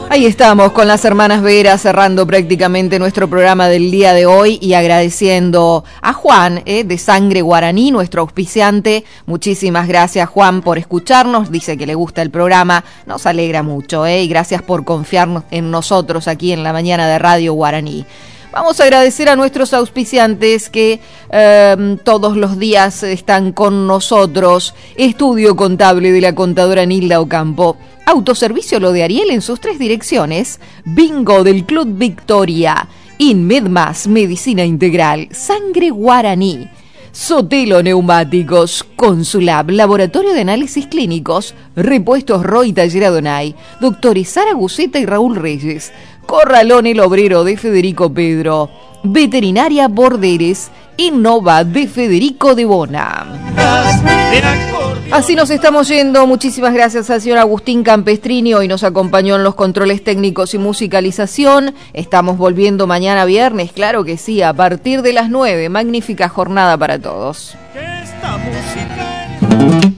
Ahí estamos con las hermanas Vera cerrando prácticamente nuestro programa del día de hoy y agradeciendo a Juan de Sangre Guaraní, nuestro auspiciante. Muchísimas gracias, Juan, por escucharnos. Dice que le gusta el programa, nos alegra mucho y gracias por confiar en nosotros aquí en la mañana de Radio Guaraní. Vamos a agradecer a nuestros auspiciantes que todos los días están con nosotros. Estudio Contable de la contadora Nilda Ocampo. Autoservicio Lo de Ariel en sus 3 direcciones. Bingo del Club Victoria. Inmedmas, Medicina Integral. Sangre Guaraní. Sotelo Neumáticos. Consulab, Laboratorio de Análisis Clínicos. Repuestos Roy Taller Adonai. Doctores Sara Guceta y Raúl Reyes. Corralón El Obrero de Federico Pedro. Veterinaria Borderes. Innova de Federico de Bona. Así nos estamos yendo. Muchísimas gracias al señor Agustín Campestrini. Hoy nos acompañó en los controles técnicos y musicalización. Estamos volviendo mañana viernes, claro que sí, a partir de las 9. Magnífica jornada para todos. Esta música